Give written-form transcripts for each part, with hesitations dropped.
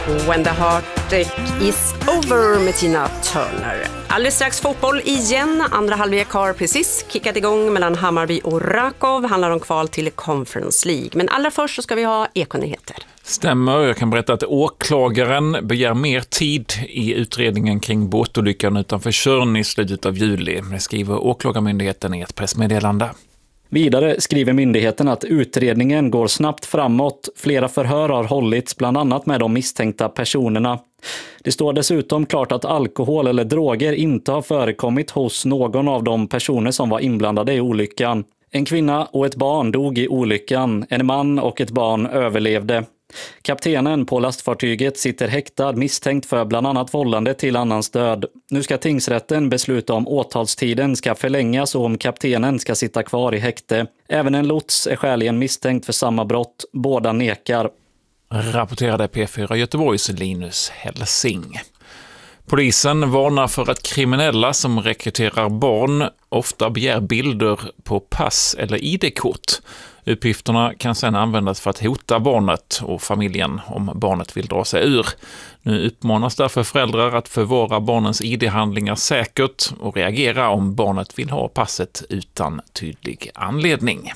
When the heartache is over med Tina Turner. Alldeles strax fotboll igen. Andra halvlek har precis kickat igång mellan Hammarby och Rakov. Handlar om kval till Conference League. Men allra först så ska vi ha ekonyheter. Stämmer, jag kan berätta att åklagaren begär mer tid i utredningen kring båtolyckan utanför Tjörn i slutet av juli. Det skriver åklagarmyndigheten i ett pressmeddelande. Vidare skriver myndigheten att utredningen går snabbt framåt. Flera förhör har hållits bland annat med de misstänkta personerna. Det står dessutom klart att alkohol eller droger inte har förekommit hos någon av de personer som var inblandade i olyckan. En kvinna och ett barn dog i olyckan. En man och ett barn överlevde. Kaptenen på lastfartyget sitter häktad misstänkt för bland annat vållande till annans död. Nu ska tingsrätten besluta om åtalstiden ska förlängas och om kaptenen ska sitta kvar i häkte. Även en lots är skäligen misstänkt för samma brott. Båda nekar. Rapporterade P4 Göteborgs Linus Helsing. Polisen varnar för att kriminella som rekryterar barn ofta begär bilder på pass eller ID-kort. Uppgifterna kan sedan användas för att hota barnet och familjen om barnet vill dra sig ur. Nu uppmanas därför föräldrar att förvara barnens ID-handlingar säkert och reagera om barnet vill ha passet utan tydlig anledning.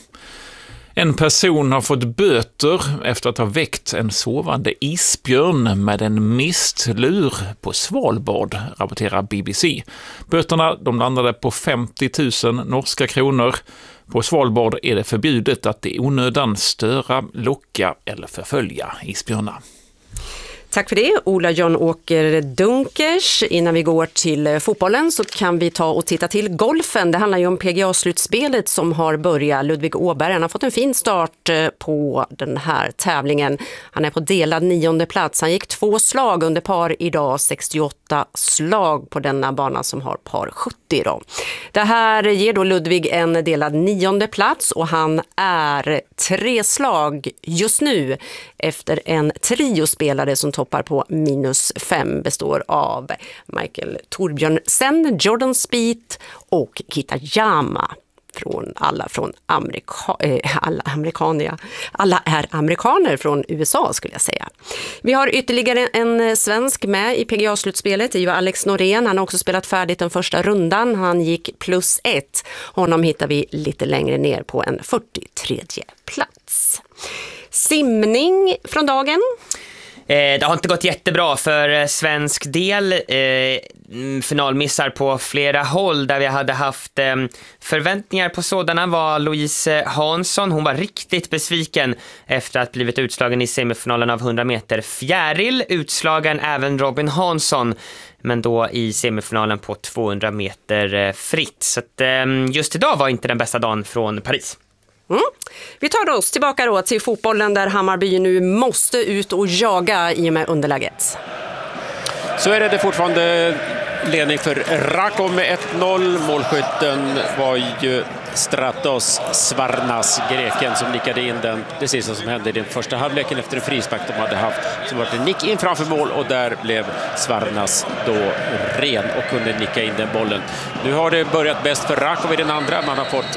En person har fått böter efter att ha väckt en sovande isbjörn med en mistlur på Svalbard, rapporterar BBC. Böterna de landade på 50 000 norska kronor. På Svalbard är det förbjudet att i onödan störa, locka eller förfölja isbjörnar. Tack för det, Ola John Åker Dunkers. Innan vi går till fotbollen så kan vi ta och titta till golfen. Det handlar ju om PGA-slutspelet som har börjat. Ludvig Åberg har fått en fin start på den här tävlingen. Han är på delad 9:e plats. Han gick 2 slag under par idag, 68 slag på denna bana som har par 70 idag. Det här ger då Ludvig en delad 9:e plats och han är 3 slag just nu efter en triospelare som toppar på -5, består av Michael Torbjörnsen, Jordan Spieth och Kitayama. Alla är amerikaner från USA skulle jag säga. Vi har ytterligare en svensk med i PGA-slutspelet. Det är ju Alex Norén. Han har också spelat färdigt den första rundan. Han gick +1. Honom hittar vi lite längre ner på en 43:e plats. Simning från dagen. Det har inte gått jättebra för svensk del. Finalmissar på flera håll där vi hade haft förväntningar på sådana var Louise Hansson. Hon var riktigt besviken efter att blivit utslagen i semifinalen av 100 meter fjäril. Utslagen även Robin Hansson, men då i semifinalen på 200 meter fritt. Så att, just idag var inte den bästa dagen från Paris. Vi tar oss tillbaka då till fotbollen där Hammarby nu måste ut och jaga i och med underläget. Så är det fortfarande ledning för Rakov med 1-0. Målskytten var ju Stratos Svarnas, greken, som nickade in den. Det sista som hände i den första halvleken efter en frispark de hade haft. Så var det en nick in framför mål och där blev Svarnas då ren och kunde nicka in den bollen. Nu har det börjat bäst för Rakov i den andra. Man har fått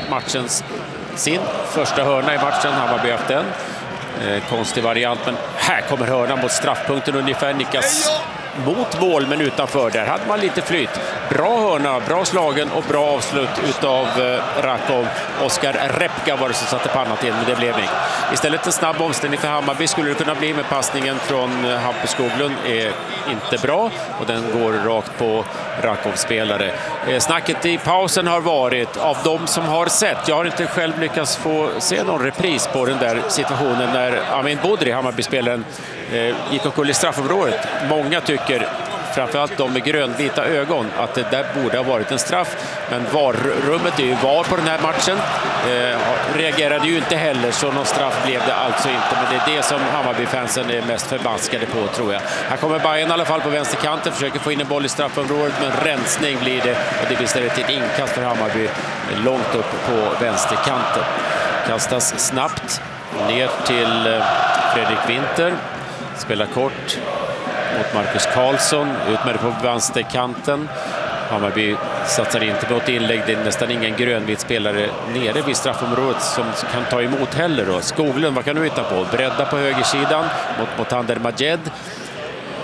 sin första hörna i matchen. Hammarby haft den. Konstig variant, men här kommer hörnan mot straffpunkten ungefär. Nickas mot mål men utanför. Där hade man lite flyt. Bra hörna, bra slagen och bra avslut utav Rakov. Oskar Repka var det som satte pannan till, men det blev inget. Istället en snabb omställning för Hammarby skulle det kunna bli med passningen från Hampus Skoglund är inte bra och den går rakt på Rakovs spelare. Snacket i pausen har varit av de som har sett. Jag har inte själv lyckats få se någon repris på den där situationen när Amin Bodri, Hammarby-spelaren, gick omkull i straffområdet. Många tycker, framförallt de med grönvita ögon, att det där borde ha varit en straff. Men VAR-rummet är ju VAR på den här matchen. Reagerade ju inte heller, så någon straff blev det alltså inte. Men det är det som Hammarby-fansen är mest förbaskade på, tror jag. Här kommer Bayern i alla fall på vänsterkanten, försöker få in en boll i straffområdet, men rensning blir det. Och det blir istället ett inkast för Hammarby långt upp på vänsterkanten. Kastas snabbt ner till Fredrik Winter. Spelar kort mot Marcus Karlsson, ut med det på vänsterkanten. Hammarby satsar inte på ett inlägg. Det är nästan ingen grönvit spelare nere vid straffområdet som kan ta emot heller då. Skoglund, vad kan du hitta på? Bredda på högersidan mot Motander Majed.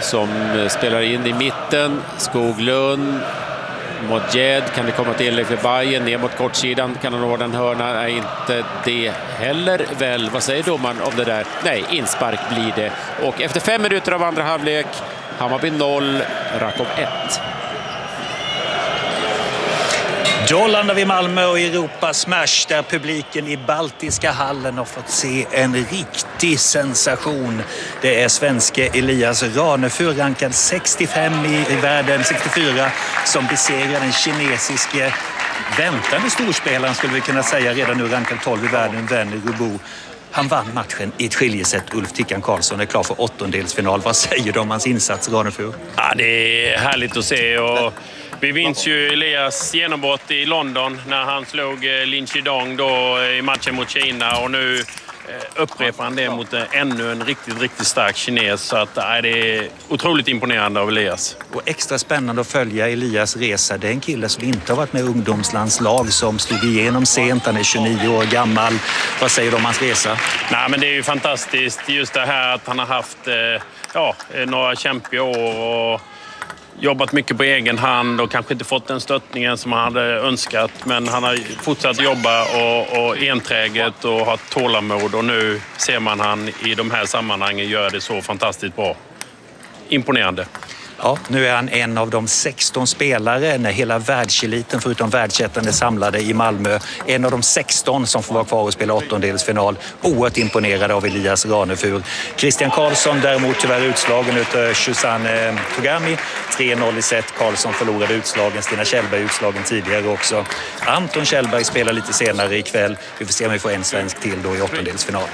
som spelar in i mitten. Skoglund, Modjed, kan det komma till inlägg för Bayern, ner mot kortsidan, kan han nå den hörna? Är inte det heller väl. Vad säger domaren om det där? Nej, inspark blir det. Och efter 5 minuter av andra halvlek, Hammarby 0, Rakov 1. Då landar vi i Malmö och Europa Smash där publiken i Baltiska hallen har fått se en riktig sensation. Det är svenske Elias Ranefur, rankad 65 i världen, 64, som besegrar den kinesiske väntande storspelaren, skulle vi kunna säga, redan nu rankad 12 i världen, Werner Rubo. Han vann matchen i ett skiljeset. Ulf Tickan Karlsson är klar för åttondelsfinal. Vad säger du om hans insats, Ranefur? Ja, det är härligt att se. Och vi minns ju Elias genombrott i London när han slog Lin Chidong då i matchen mot Kina, och nu upprepar han det mot ännu en riktigt stark kines. Så att, det är otroligt imponerande av Elias. Och extra spännande att följa Elias resa. Det är en kille som inte har varit med i ungdomslandslag, som slog igenom sent. Han är 29 år gammal. Vad säger du om hans resa? Nej, men det är ju fantastiskt just det här att han har haft några kämpiga år och jobbat mycket på egen hand och kanske inte fått den stöttningen som han hade önskat. Men han har fortsatt jobba och enträget och ha tålamod, och nu ser man han i de här sammanhangen gör det så fantastiskt bra. Imponerande. Ja, nu är han en av de 16 spelare när hela världseliten förutom världsettan är samlade i Malmö. En av de 16 som får vara kvar och spela åttondelsfinal. Oerhört imponerade av Elias Ranefur. Christian Karlsson däremot tyvärr utslagen utav Shuzan Togami. 3-0 i set. Karlsson förlorade utslagen. Stina Kjellberg utslagen tidigare också. Anton Kjellberg spelar lite senare ikväll. Vi får se om vi får en svensk till då i åttondelsfinal.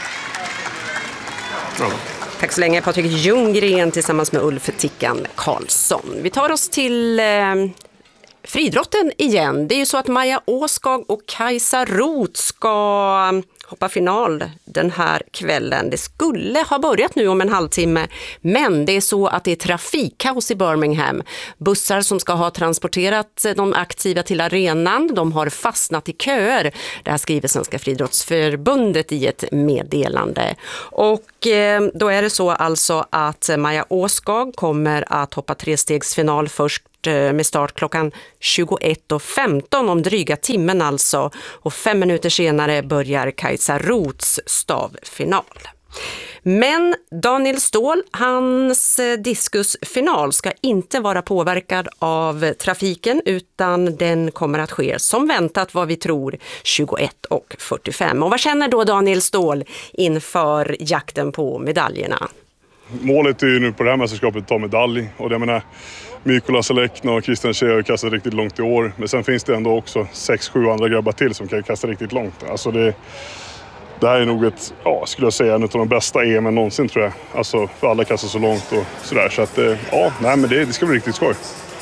Tack så länge Patrik Ljunggren tillsammans med Ulf Tickan Karlsson. Vi tar oss till friidrotten igen. Det är ju så att Maja Åskag och Kajsa Roth ska hoppa final den här kvällen. Det skulle ha börjat nu om en halvtimme, men det är så att det är trafikkaos i Birmingham. Bussar som ska ha transporterat de aktiva till arenan, de har fastnat i köer. Det här skriver Svenska friidrottsförbundet i ett meddelande. Och då är det så alltså att Maja Åskag kommer att hoppa trestegsfinal först med start klockan 21:15 om dryga timmen alltså, och 5 minuter senare börjar Kajsa Roths stavfinal. Men Daniel Ståhl, hans diskusfinal ska inte vara påverkad av trafiken, utan den kommer att ske som väntat, vad vi tror, 21:45. Och vad känner då Daniel Ståhl inför jakten på medaljerna? Målet är ju nu på det här mästerskapet att ta medalj, och det menar Mykola Selekna och Christian Tjej har kastat riktigt långt i år. Men sen finns det ändå också 6-7 andra grabbar till som kan kasta riktigt långt. Alltså det här är nog ett, skulle jag säga, en av de bästa EM någonsin, tror jag. Alltså för alla kastar så långt och sådär. Så att men det ska bli riktigt skoj.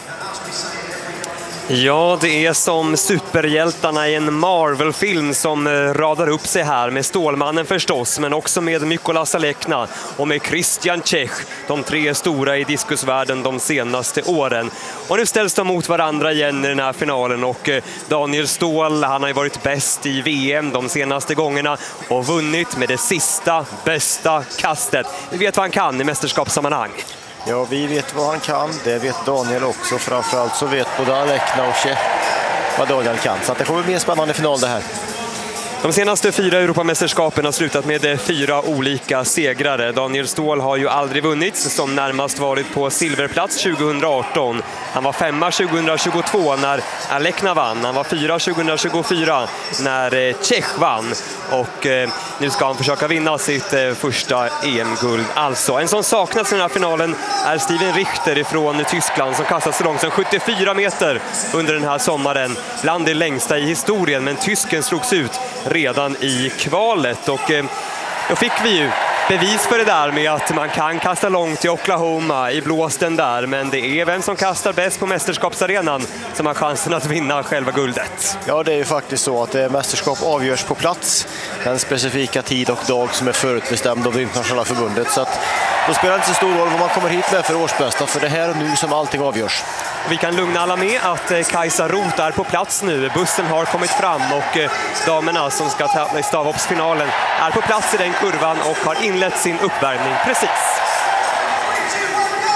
Ja, det är som superhjältarna i en Marvel-film som radar upp sig här med Stålmannen förstås, men också med Mykola Selekna och med Christian Tjech, de 3 stora i diskusvärlden de senaste åren. Och nu ställs de mot varandra igen i den här finalen, och Daniel Ståhl, han har ju varit bäst i VM de senaste gångerna och vunnit med det sista bästa kastet. Vi vet vad han kan i mästerskapssammanhang. Ja, vi vet vad han kan. Det vet Daniel också. Framförallt så vet både Alekna och Tjech vad Daniel kan. Så att det kommer bli en spännande final det här. De senaste 4 Europamästerskapen har slutat med 4 olika segrare. Daniel Ståhl har ju aldrig vunnit, som närmast varit på silverplats 2018. Han var 5 2022 när Alekna vann. Han var 4 2024 när Tjech vann. Och nu ska han försöka vinna sitt första EM-guld. Alltså, en som saknas i den här finalen är Steven Richter från Tyskland, som kastat så långt som 74 meter under den här sommaren. Bland det längsta i historien, men tysken slogs ut redan i kvalet, och då fick vi ju bevis för det där med att man kan kasta långt i Oklahoma i blåsten där, men det är vem som kastar bäst på mästerskapsarenan som har chansen att vinna själva guldet. Ja, det är ju faktiskt så att mästerskap avgörs på plats, den specifika tid och dag som är förutbestämd av det internationella förbundet, så att då spelar det inte så stor roll vad man kommer hit med för årsbästa, för det här och nu som allting avgörs. Vi kan lugna alla med att Kajsa Roth är på plats nu. Bussen har kommit fram och damerna som ska tävla i stavhoppsfinalen är på plats i den kurvan och har inlett sin uppvärmning precis.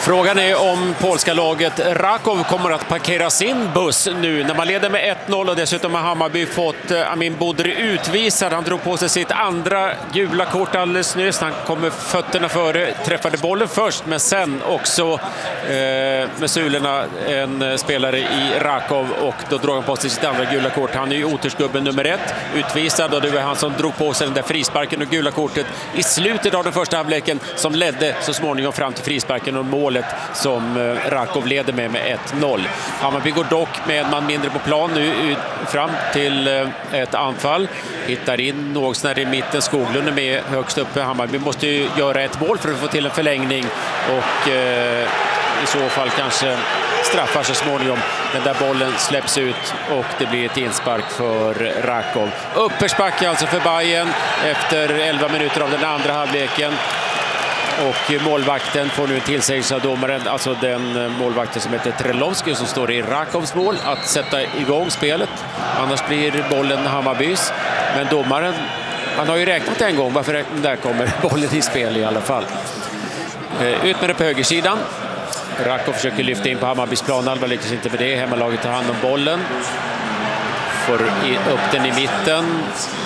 Frågan är om polska laget Raków kommer att parkera sin buss nu när man leder med 1-0 och dessutom har Hammarby fått Amin Bodri utvisad. Han drog på sig sitt andra gula kort alldeles nyss. Han kom med fötterna före, träffade bollen först men sen också med sulorna en spelare i Rakov och då drog han på sig sitt andra gula kort. Han är ju otursgubben nummer 1, utvisad och det var han som drog på sig den där frisparken och gula kortet i slutet av den första halvleken som ledde så småningom fram till frisparken och målet som Rakov leder med 1-0. Hammarby går dock med en man mindre på plan nu fram till ett anfall. Hittar in något när i mitten. Skoglund är med högst uppe. Hammarby måste ju göra ett mål för att få till en förlängning och i så fall kanske straffar så småningom. Den där bollen släpps ut och det blir ett inspark för Rakov. Uppförsbacke alltså för Bayern efter 11 minuter av den andra halvleken. Och målvakten får nu en tillsägelse av domaren, alltså den målvakten som heter Trelovski som står i Rakovs mål, att sätta igång spelet. Annars blir bollen Hammarbys. Men domaren, han har ju räknat en gång, varför där kommer bollen i spel i alla fall. Ut med det på högersidan. Rakov försöker lyfta in på Hammarbys planhalva, lyckas inte med det. Hemmalaget tar hand om bollen. Får upp den i mitten.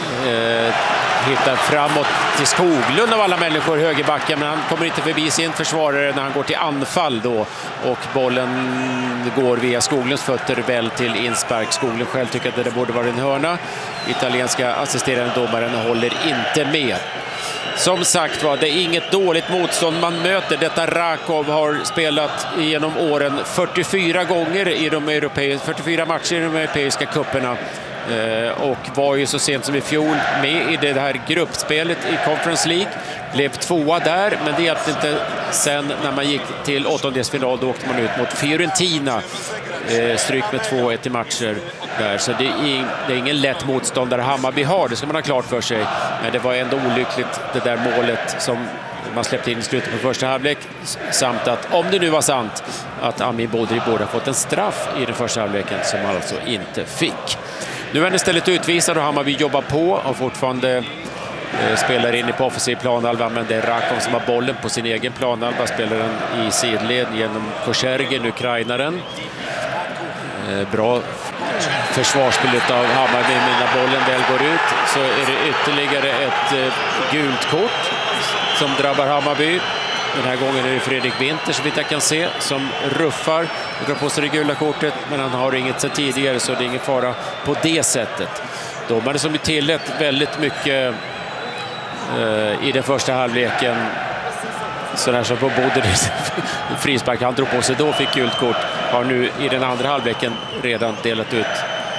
Hittar framåt till Skoglund av alla människor, högerbacken, men han kommer inte förbi sin försvarare när han går till anfall då. Och bollen går via Skoglunds fötter väl till inspark. Skoglund själv tycker att det borde vara en hörna. Italienska assisterande domaren håller inte med. Som sagt var, det är inget dåligt motstånd man möter. Detta Rakov har spelat genom åren 44 gånger i 44 matcher i de europeiska cuperna. Och var ju så sent som i fjol med i det här gruppspelet i Conference League. Blev tvåa där, men det hjälpte inte sen när man gick till åttondelsfinal. Då åkte man ut mot Fiorentina. Stryk med 2-1 i matcher där. Så det är ingen lätt motståndare Hammarby har, det ska man ha klart för sig. Men det var ändå olyckligt det där målet som man släppte in i slutet på första halvlek. Samt att, om det nu var sant, att Amin Bodri borde ha fått en straff i den första halvleken som han alltså inte fick. Nu är han istället utvisad och Hammarby jobbar på och fortfarande spelar in på offensiv planhalva, men det är Rakov som har bollen på sin egen planhalva, spelar den i sidled genom Korshergen, ukrainaren. Bra försvarsspel av Hammarby, men när bollen väl går ut så är det ytterligare ett gult kort som drabbar Hammarby. Den här gången är det Fredrik Winter, så vitt jag kan se, som ruffar och drar på sig det gula kortet, men han har inget sedan tidigare så det är ingen fara på det sättet. Domare som är tillät väldigt mycket i den första halvleken, så där som på Bodris frispark han drog på sig då fick gult kort, har nu i den andra halvleken redan delat ut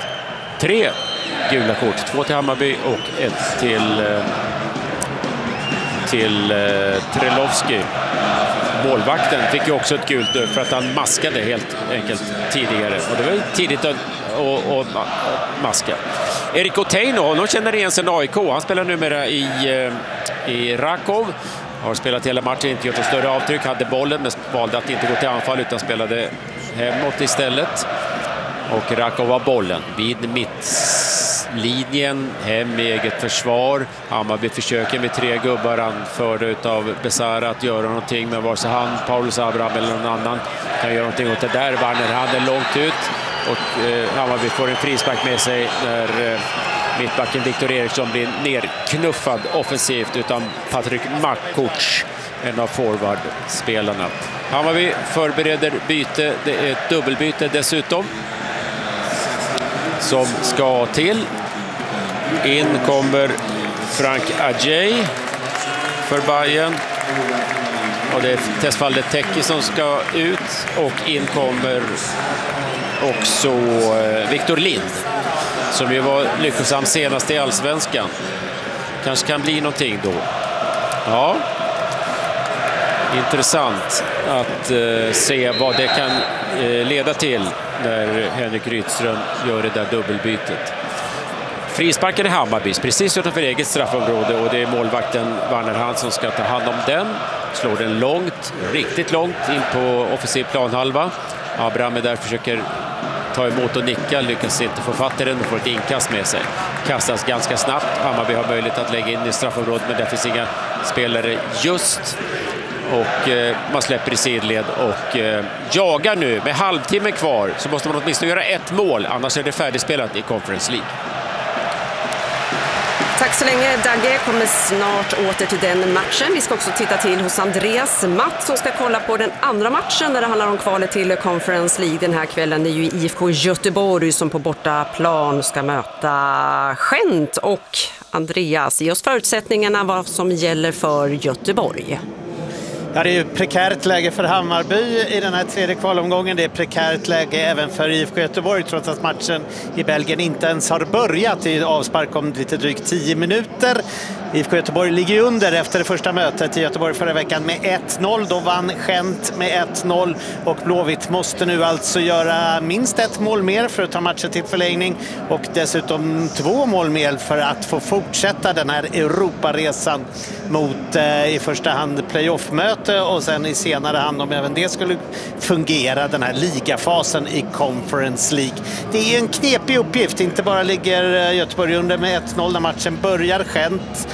3 gula kort. 2 till Hammarby och 1 till Trelovski. Målvakten fick ju också ett gult för att han maskade helt enkelt tidigare. Och det var tidigt att maska. Erik Oteino, honom känner igen sen AIK. Han spelar numera i Rakov. Har spelat hela matchen, inte gjort något större avtryck. Hade bollen men valde att inte gå till anfall utan spelade hemåt istället. Och Rakov har bollen vid mittlinjen, hem med eget försvar. Hammarby försöker med 3 gubbar anförda av Besara att göra någonting, men vare sig han, Paulus Abraham eller någon annan kan göra någonting åt det där. Warner hade långt ut och Hammarby får en frispark med sig när mittbacken Viktor Eriksson blir nerknuffad offensivt utan Patrik Makuc, en av forwardspelarna. Hammarby förbereder byte, det är ett dubbelbyte dessutom som ska till. In kommer Frank Adjei för Bayern. Och det är testfallet Teki som ska ut. Och in kommer också Victor Lind, som ju var lyckosam senast i Allsvenskan. Kanske kan bli någonting då. Ja. Intressant att se vad det kan leda till när Henrik Rydström gör det där dubbelbytet. Frisparken i Hammarbys precis utanför eget straffområde och det är målvakten Warner Hans som ska ta hand om den. Slår den långt, riktigt långt in på offensiv planhalva. Abraham är där, försöker ta emot och nicka, lyckas inte få fatt i den och får ett inkast med sig. Kastas ganska snabbt. Hammarby har möjlighet att lägga in i straffområdet, men där finns inga spelare just. och man släpper i sidled och jagar nu. Med halvtimme kvar så måste man åtminstone göra ett mål, annars är det färdigspelat i Conference League. Tack så länge Dagge, kommer snart åter till den matchen. Vi ska också titta till hos Andreas Matt som ska kolla på den andra matchen där det handlar om kvalet till Conference League den här kvällen. Det är ju IFK Göteborg som på bortaplan ska möta Gent. Och Andreas, ge oss förutsättningarna vad som gäller för Göteborg. Ja, det är ju prekärt läge för Hammarby i den här tredje kvalomgången. Det är prekärt läge även för IFK Göteborg trots att matchen i Belgien inte ens har börjat. I avspark om lite drygt 10 minuter. IFK Göteborg ligger ju under efter det första mötet i Göteborg förra veckan med 1-0. Då vann Gent med 1-0 och Blåvitt måste nu alltså göra minst ett mål mer för att ta matchen till förlängning och dessutom 2 mål mer för att få fortsätta den här Europaresan mot i första hand playoff-möte och sen i senare hand, om även det skulle fungera, den här ligafasen i Conference League. Det är en knepig uppgift, inte bara ligger Göteborg under med 1-0 när matchen börjar. Gent,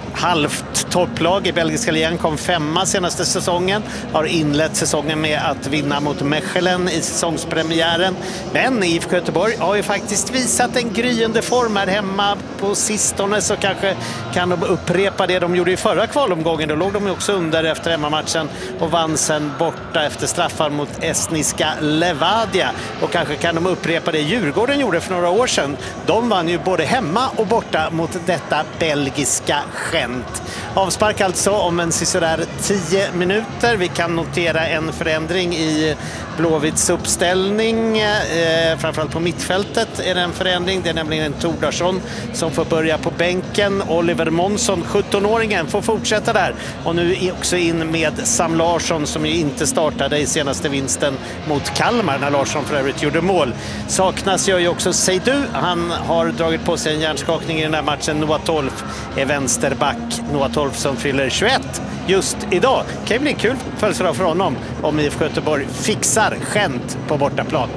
halvt topplag i belgiska ligan, kom 5 senaste säsongen, har inlett säsongen med att vinna mot Mechelen i säsongspremiären. Men IFK Göteborg har ju faktiskt visat en gryende form här hemma på sistone, så kanske kan de upprepa det de gjorde i förra kvalomgången. Då låg de också under efter hemmamatchen och vann sen borta efter straffar mot estniska Levadia. Och kanske kan de upprepa det Djurgården gjorde för några år sedan. De vann ju både hemma och borta mot detta belgiska Gent. Avspark alltså om en sådär 10 minuter. Vi kan notera en förändring i Blåvitts uppställning. Framförallt på mittfältet är det en förändring. Det är nämligen en Tordarsson som får börja på bänken. Oliver Månsson, 17-åringen, får fortsätta där. Och nu är också in med Sam Larsson som ju inte startade i senaste vinsten mot Kalmar när Larsson för övrigt gjorde mål. Saknas ju också Seidu. Han har dragit på sig en hjärnskakning i den här matchen. Noah Tolf är vänsterback. Noah Tolf som fyller 21 just idag. Det kan bli kul födelsedag för honom om IFK Göteborg fixar Gent på bortaplan.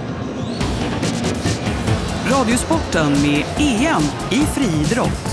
Radiosporten med EM i friidrott.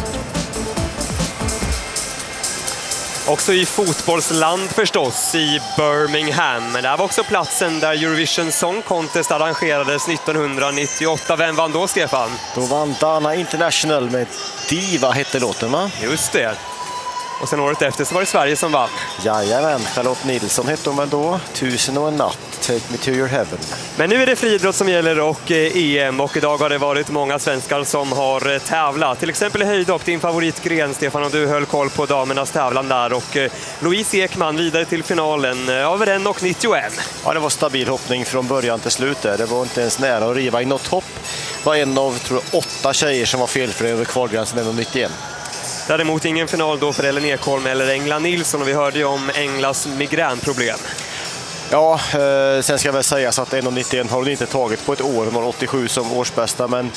Också i fotbollsland förstås, i Birmingham. Men det här var också platsen där Eurovision Song Contest arrangerades 1998. Vem vann då, Stefan? Då vann Dana International med Diva hette låten, va? Just det. Och sen året efter så var det Sverige som vann. Jajamän, Charlotte Nilsson hette hon väl då. 1001 natt, Take Me To Your Heaven. Men nu är det friidrott som gäller och EM, och idag har det varit många svenskar som har tävlat. Till exempel i höjdhopp, din favoritgren, Stefan, och du höll koll på damernas tävlan där. Och Louise Ekman vidare till finalen över 1,91. Ja, det var stabil hoppning från början till slut där. Det var inte ens nära att riva i något hopp. Det var en av, tror jag, 8 tjejer som var felfri över kvalgränsen 1,91. Däremot ingen final då för Ellen Ekholm eller Engla Nilsson, och vi hörde ju om Englas migränproblem. Ja, sen ska jag väl säga så att 1,91 har hon inte tagit på ett år. Hon har 87 som årsbästa, men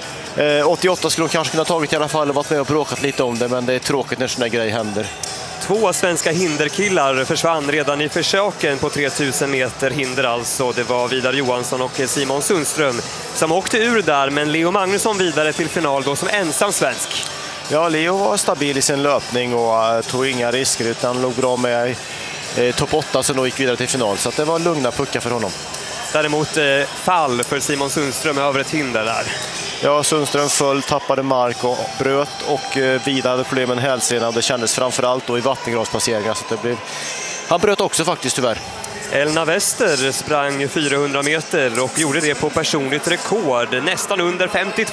88 skulle hon kanske kunna tagit i alla fall och varit med och bråkat lite om det, men det är tråkigt när sådana grejer händer. 2 svenska hinderkillar försvann redan i försöken på 3000 meter hinder alltså. Det var Vidar Johansson och Simon Sundström som åkte ur där, men Leo Magnusson vidare till final då som ensam svensk. Ja, Leo var stabil i sin löpning och tog inga risker utan låg bra med topp 8 som då gick vidare till final, så att det var lugna puckar för honom. Däremot fall för Simon Sundström över ett hinder där. Ja, Sundström föll, tappade mark och bröt, och Vidar hade problem med en hälsena, och det kändes framförallt då i vattengravspasseringar, så det blev... Han bröt också faktiskt tyvärr. Elna Wester sprang 400 meter och gjorde det på personligt rekord. Nästan under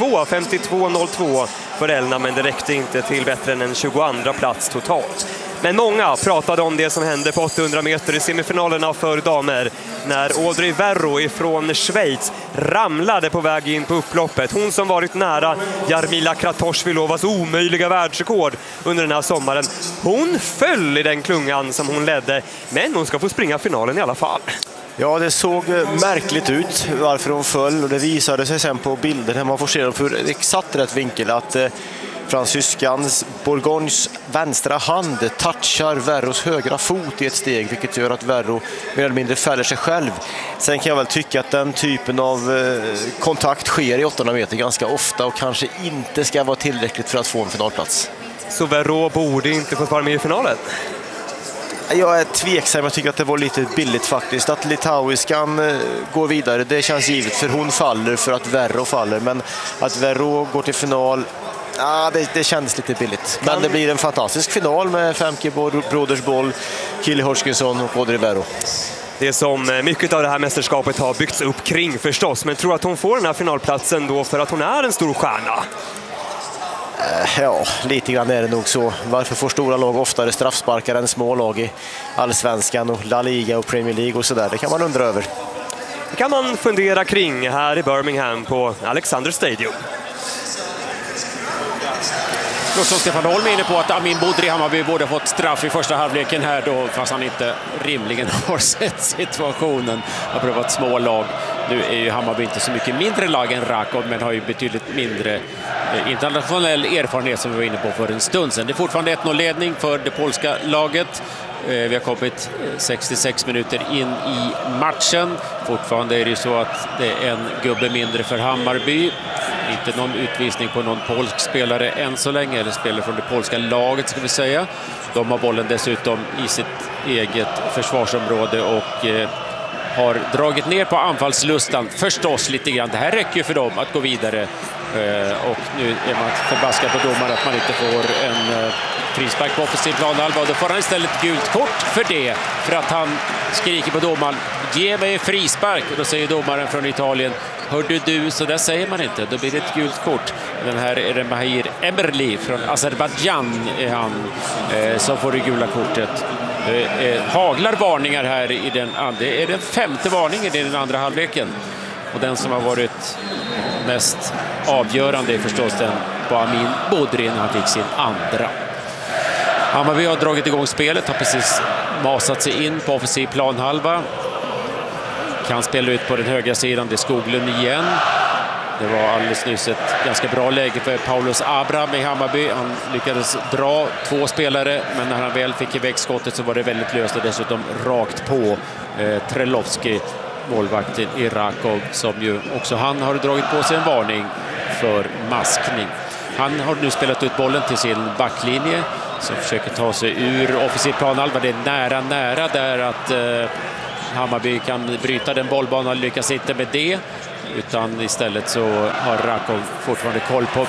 52,02 för Elna, men det räckte inte till bättre än en 22:a plats totalt. Men många pratade om det som hände på 800 meter i semifinalerna för damer när Audrey Verro ifrån Schweiz ramlade på väg in på upploppet. Hon som varit nära Jarmila Kratochvilovas omöjliga världsrekord under den här sommaren. Hon föll i den klungan som hon ledde, men hon ska få springa finalen i alla fall. Ja, det såg märkligt ut varför hon föll, och det visade sig sen på bilder när man får se dem för exakt rätt vinkel att fransyskans Bourgognes vänstra hand touchar Verros högra fot i ett steg, vilket gör att Verro mer eller mindre fäller sig själv. Sen kan jag väl tycka att den typen av kontakt sker i 800 meter ganska ofta och kanske inte ska vara tillräckligt för att få en finalplats. Så Verro borde inte få vara med i finalen? Jag är tveksam, jag tycker att det var lite billigt faktiskt. Att litauiskan går vidare, det känns givet för hon faller för att Verro faller. Men att Verro går till final, det kändes lite billigt. Men det blir en fantastisk final med Femke Brodersboll, Kili Hodgkinson och Audrey Verro. Det som mycket av det här mästerskapet har byggts upp kring förstås. Men tror att hon får den här finalplatsen då för att hon är en stor stjärna? Ja, lite grann är det nog så. Varför får stora lag oftare straffsparkar än små lag i Allsvenskan och La Liga och Premier League och sådär? Det kan man undra över. Det kan man fundera kring här i Birmingham på Alexander Stadium. Som Stefan Holm är inne på att Amin Bodri Hammarby borde ha fått straff i första halvleken här då, fast han inte rimligen har sett situationen. Har prövat små lag. Nu är ju Hammarby inte så mycket mindre lag än Rakov, men har ju betydligt mindre internationell erfarenhet som vi var inne på för en stund sedan. Det är fortfarande 1-0-ledning för det polska laget. Vi har kommit 66 minuter in i matchen. Fortfarande är det ju så att det är en gubbe mindre för Hammarby. Inte någon utvisning på någon polsk spelare än så länge, eller spelare från det polska laget ska vi säga. De har bollen dessutom i sitt eget försvarsområde och har dragit ner på anfallslustan förstås lite grann. Det här räcker ju för dem att gå vidare och nu är man förbaskad på domaren att man inte får en frispark på offensiv planhalva, och då får han istället gult kort för det, för att han skriker på domaren: ge mig en frispark. Och då säger domaren från Italien: hörde du, så där säger man inte. Då blir det ett gult kort. Den här är det Mahir Emerli från Azerbaijan är han som får det gula kortet. Haglar varningar här i den andra. Det är den 5:e varningen i den andra halvleken. Och den som har varit mest avgörande är förstås den på Amin Bodri när han fick sin andra. Hammarby har dragit igång spelet, har precis masat sig in på offensiv planhalva. Kan spela ut på den högra sidan, det är Skoglund igen. Det var alldeles nyss ett ganska bra läge för Paulus Abraham i Hammarby. Han lyckades dra 2 spelare, men när han väl fick iväg skottet så var det väldigt löst och dessutom rakt på Trelovski, målvakten i Rakov, som ju också han har dragit på sig en varning för maskning. Han har nu spelat ut bollen till sin backlinje som försöker ta sig ur offensiv planhalva. Det är nära där att Hammarby kan bryta den bollbanan och lyckas inte med det, utan istället så har Rakov fortfarande koll på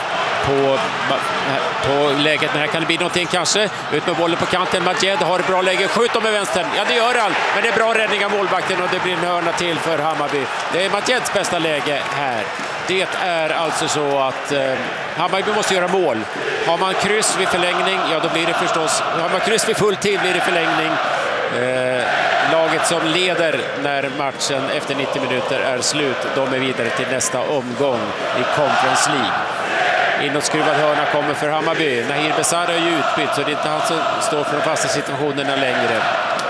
läget, men här kan det bli någonting kanske. Ut med bollen på kanten, Majed har ett bra läge, skjuter med vänstern, ja det gör han, men det är bra räddning av målvakten och det blir en hörna till för Hammarby. Det är Majeds bästa läge här. Det är alltså så att Hammarby måste göra mål. Har man kryss vid förlängning, ja då blir det förstås, har man kryss vid full tid blir det förlängning. Laget som leder när matchen efter 90 minuter är slut, de är vidare till nästa omgång i Conference League. Inåtskruvad hörna kommer för Hammarby. Nahir Besara är ju utbytt, så det är inte han som står för de fasta situationerna längre.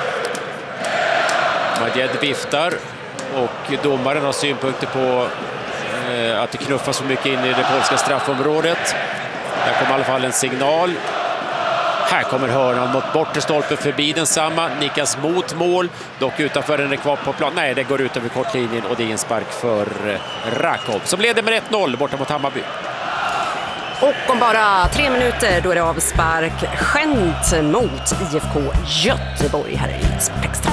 Majed viftar och domaren har synpunkter på att det knuffas så mycket in i det polska straffområdet. Där kommer i alla fall en signal. Här kommer hörnan mot bortre stolpen förbi densamma. Nickas mot mål, dock utanför den är kvar på plan. Nej, det går ut över kortlinjen och det är en spark för Rakov. Så blev det med 1-0 borta mot Hammarby. Och om bara 3 minuter då är det avspark Gent mot IFK Göteborg här i Extra.